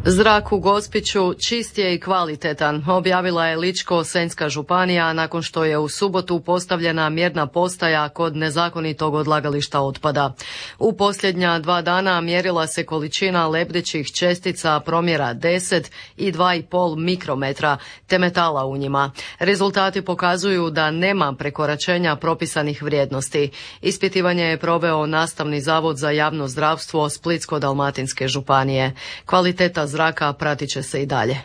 Zrak u Gospiću čist je i kvalitetan, objavila je Ličko-senjska županija nakon što je u subotu postavljena mjerna postaja kod nezakonitog odlagališta otpada. U posljednja 2 dana mjerila se količina lebdećih čestica promjera 10 i 2,5 mikrometra te metala u njima. Rezultati pokazuju da nema prekoračenja propisanih vrijednosti. Ispitivanje je proveo Nastavni zavod za javno zdravstvo Splitsko-dalmatinske županije. Kvaliteta zraka pratit će se i dalje.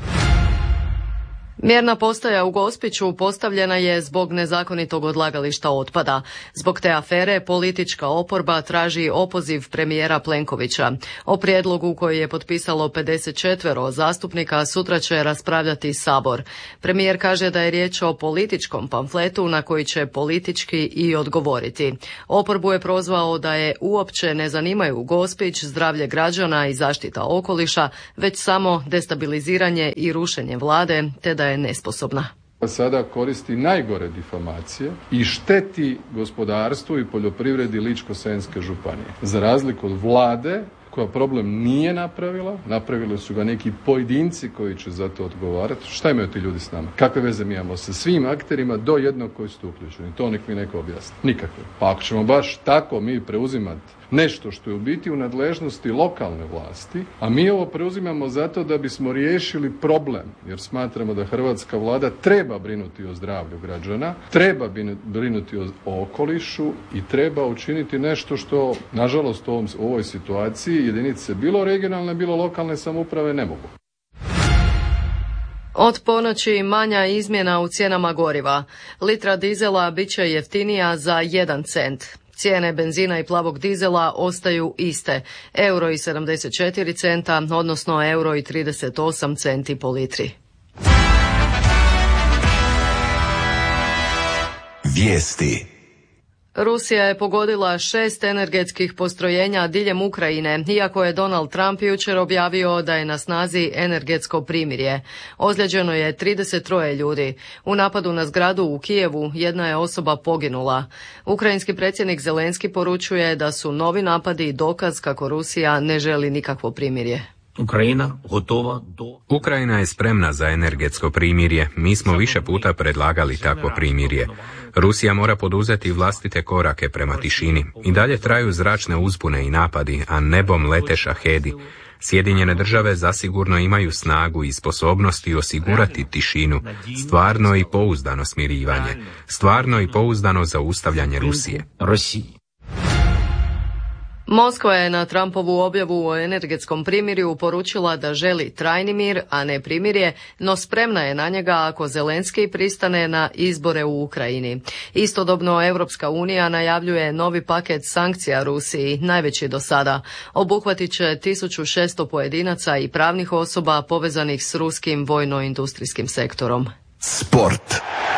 Mjerna postaja u Gospiću postavljena je zbog nezakonitog odlagališta otpada. Zbog te afere politička oporba traži opoziv premijera Plenkovića. O prijedlogu koji je potpisalo 54 zastupnika sutra će raspravljati Sabor. Premijer kaže da je riječ o političkom pamfletu na koji će politički i odgovoriti. Oporbu je prozvao da je uopće ne zanimaju Gospić, zdravlje građana i zaštita okoliša, već samo destabiliziranje i rušenje vlade, te da je nesposobna. Sada koristi najgore difamacije i šteti gospodarstvu i poljoprivredi Ličko-senjske županije. Za razliku od vlade koja problem nije napravila, napravili su ga neki pojedinci koji će za to odgovarati. Šta imaju ti ljudi s nama? Kakve veze mi imamo sa svim akterima do jednog koji su tu uključeni? To nek mi neko objasni. Nikakve. Pa ako ćemo baš tako mi preuzimati nešto što je u biti u nadležnosti lokalne vlasti, a mi ovo preuzimamo zato da bismo riješili problem, jer smatramo da hrvatska vlada treba brinuti o zdravlju građana, treba brinuti o okolišu i treba učiniti nešto što, nažalost, u ovoj situaciji jedinice bilo regionalne, bilo lokalne samouprave ne mogu. Od ponoći manja izmjena u cijenama goriva. Litra dizela bit će jeftinija za 1 cent. Cijene benzina i plavog dizela ostaju iste, €1,74, odnosno €1,38 po litri. Vijesti. Rusija je pogodila 6 energetskih postrojenja diljem Ukrajine, iako je Donald Trump jučer objavio da je na snazi energetsko primirje. Ozlijeđeno je 33 ljudi. U napadu na zgradu u Kijevu jedna je osoba poginula. Ukrajinski predsjednik Zelenski poručuje da su novi napadi dokaz kako Rusija ne želi nikakvo primirje. Ukrajina je spremna za energetsko primirje. Mi smo više puta predlagali takvo primirje. Rusija mora poduzeti vlastite korake prema tišini. I dalje traju zračne uzbune i napadi, a nebom lete šahedi. Sjedinjene države zasigurno imaju snagu i sposobnosti osigurati tišinu, stvarno i pouzdano smirivanje, stvarno i pouzdano zaustavljanje Rusije. Moskva je na Trumpovu objavu o energetskom primirju poručila da želi trajni mir, a ne primirje, no spremna je na njega ako Zelenski pristane na izbore u Ukrajini. Istodobno Europska unija najavljuje novi paket sankcija Rusiji, najveći do sada. Obuhvatit će 1600 pojedinaca i pravnih osoba povezanih s ruskim vojno-industrijskim sektorom. Sport.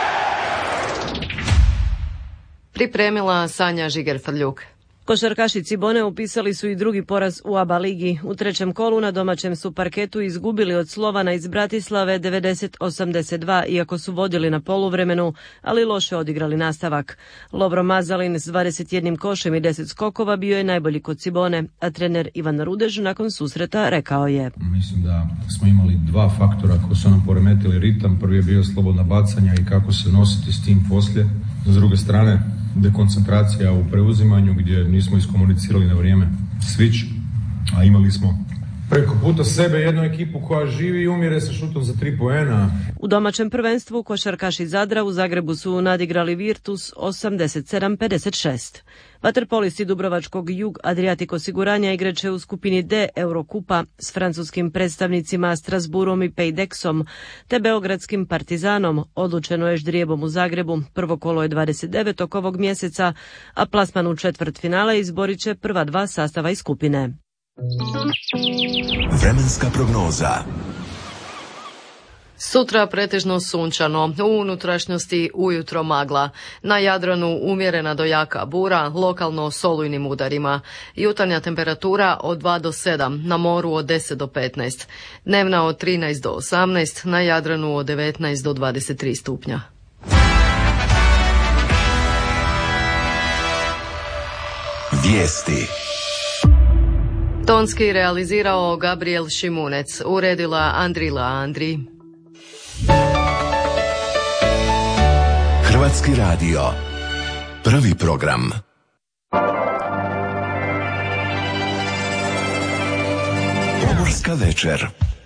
Pripremila Sanja Žiger-Frljuk. Košarkaši Cibone upisali su i drugi poraz u ABA ligi. U trećem kolu na domaćem su parketu izgubili od Slovana iz Bratislave 90-82, iako su vodili na poluvremenu, ali loše odigrali nastavak. Lovro Mazalin s 21 košem i 10 skokova bio je najbolji kod Cibone, a trener Ivan Rudež nakon susreta rekao je: Mislim da smo imali 2 faktora koji su nam poremetili ritam. Prvi je bio slobodna bacanja i kako se nositi s tim poslije. S druge strane, dekoncentracija u preuzimanju gdje nismo iskomunicirali na vrijeme switch, a imali smo preko puta sebe jednu ekipu koja živi i umire sa šutom za 3 poena. U domaćem prvenstvu košarkaši Zadra u Zagrebu su nadigrali Virtus 87-56. Vaterpolisti Dubrovačkog Jug Adriatic osiguranja igrat će u skupini D Eurokupa s francuskim predstavnicima Strasbourom i Paydexom te beogradskim Partizanom. Odlučeno je ždrijebom u Zagrebu. Prvo kolo je 29. ovog mjeseca, a plasman u četvrtfinale izborit će prva 2 sastava iz skupine. Vremenska prognoza. Sutra pretežno sunčano, u unutrašnjosti ujutro magla. Na Jadranu umjerena do jaka bura, lokalno s olujnim udarima. Jutarnja temperatura od 2 do 7, na moru od 10 do 15. Dnevna od 13 do 18, na Jadranu od 19 do 23 stupnja. Vijesti. Tonski realizirao Gabriel Šimunec, uredila Andrila Andri. Hrvatski radio. Prvi program. Pomorska večer.